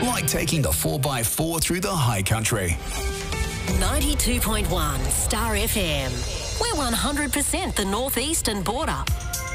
like taking the 4x4 through the high country. 92.1 Star FM. We're 100% the northeastern border.